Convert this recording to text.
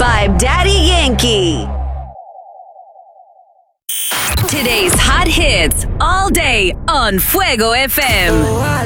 101.5 Daddy Yankee. Today's hot hits all day on Fuego FM.